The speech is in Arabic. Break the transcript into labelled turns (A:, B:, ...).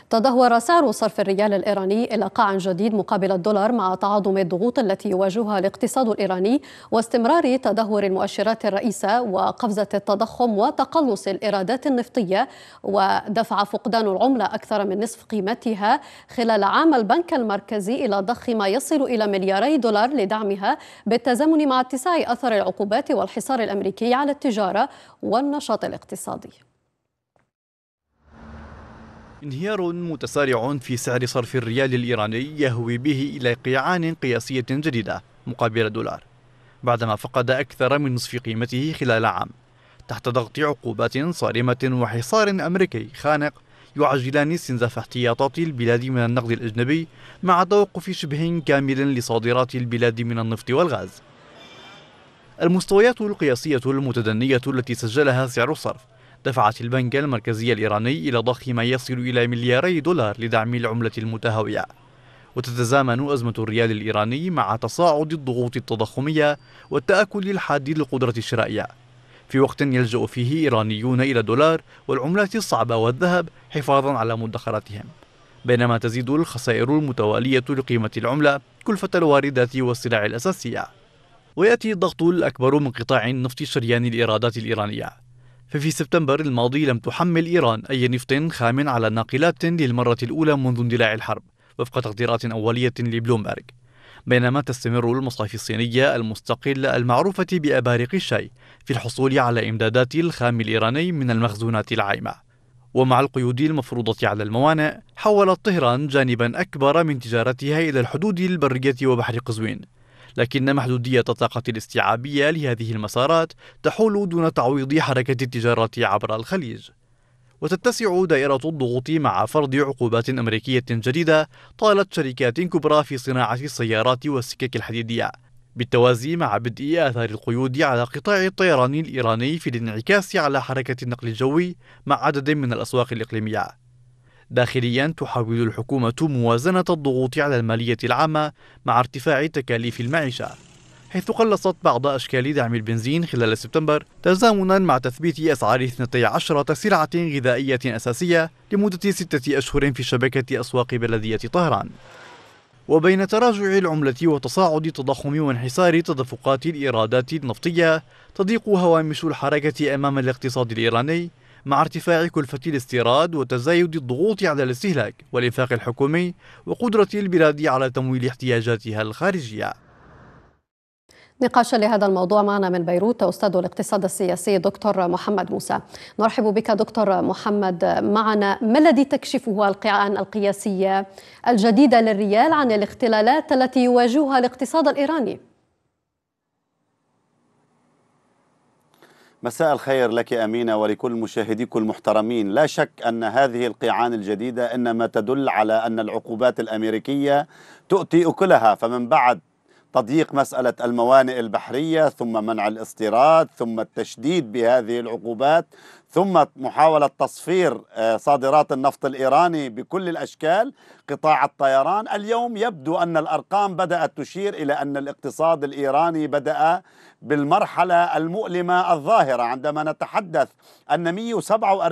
A: تدهور سعر صرف الريال الإيراني إلى قاع جديد مقابل الدولار مع تعاظم الضغوط التي يواجهها الاقتصاد الإيراني واستمرار تدهور المؤشرات الرئيسة وقفزة التضخم وتقلص الإيرادات النفطية. ودفع فقدان العملة أكثر من نصف قيمتها خلال عام البنك المركزي إلى ضخ ما يصل إلى ملياري دولار لدعمها بالتزامن مع اتساع أثر العقوبات والحصار الأمريكي على التجارة والنشاط الاقتصادي.
B: انهيار متسارع في سعر صرف الريال الإيراني يهوي به إلى قيعان قياسية جديدة مقابل الدولار بعدما فقد أكثر من نصف قيمته خلال عام تحت ضغط عقوبات صارمة وحصار أمريكي خانق يعجلان استنزاف احتياطات البلاد من النقد الأجنبي مع توقف شبه كامل لصادرات البلاد من النفط والغاز. المستويات القياسية المتدنية التي سجلها سعر الصرف دفعت البنك المركزي الإيراني إلى ضخ ما يصل إلى ملياري دولار لدعم العملة المتهاوية. وتتزامن أزمة الريال الإيراني مع تصاعد الضغوط التضخمية والتآكل الحاد للقدرة الشرائية في وقت يلجأ فيه إيرانيون إلى الدولار والعملات الصعبة والذهب حفاظا على مدخراتهم، بينما تزيد الخسائر المتوالية لقيمة العملة كلفة الواردات والسلع الأساسية. ويأتي الضغط الأكبر من قطاع النفط شريان الإيرادات الإيرانية، ففي سبتمبر الماضي لم تحمل إيران أي نفط خام على الناقلات للمرة الأولى منذ اندلاع الحرب وفق تقديرات أولية لبلومبرج، بينما تستمر المصافي الصينية المستقلة المعروفة بأبارق الشاي في الحصول على إمدادات الخام الإيراني من المخزونات العايمة. ومع القيود المفروضة على الموانئ حولت طهران جانبا أكبر من تجارتها إلى الحدود البرية وبحر قزوين، لكن محدودية الطاقة الاستيعابية لهذه المسارات تحول دون تعويض حركة التجارة عبر الخليج. وتتسع دائرة الضغوط مع فرض عقوبات أمريكية جديدة طالت شركات كبرى في صناعة السيارات والسكك الحديدية، بالتوازي مع بدء آثار القيود على قطاع الطيران الإيراني في الانعكاس على حركة النقل الجوي مع عدد من الأسواق الإقليمية. داخليا تحاول الحكومة موازنة الضغوط على المالية العامة مع ارتفاع تكاليف المعيشة، حيث قلصت بعض أشكال دعم البنزين خلال سبتمبر تزامنا مع تثبيت أسعار 12 سلعة غذائية أساسية لمدة 6 أشهر في شبكة أسواق بلدية طهران. وبين تراجع العملة وتصاعد التضخم وانحسار تدفقات الإيرادات النفطية تضيق هوامش الحركة أمام الاقتصاد الإيراني مع ارتفاع كلفة الاستيراد وتزايد الضغوط على الاستهلاك والإنفاق الحكومي وقدرة البلاد على تمويل احتياجاتها الخارجية.
A: نقاشا لهذا الموضوع معنا من بيروت أستاذ الاقتصاد السياسي دكتور محمد موسى. نرحب بك دكتور محمد معنا. ما الذي تكشفه القيعان القياسية الجديدة للريال عن الاختلالات التي يواجهها الاقتصاد الإيراني؟
C: مساء الخير لك أمينة ولكل مشاهديك المحترمين. لا شك أن هذه القيعان الجديدة إنما تدل على أن العقوبات الأمريكية تؤتي أكلها، فمن بعد تضييق مسألة الموانئ البحرية ثم منع الاستيراد ثم التشديد بهذه العقوبات ثم محاولة تصفير صادرات النفط الإيراني بكل الأشكال، قطاع الطيران، اليوم يبدو أن الأرقام بدأت تشير إلى أن الاقتصاد الإيراني بدأ بالمرحلة المؤلمة الظاهرة، عندما نتحدث أن 147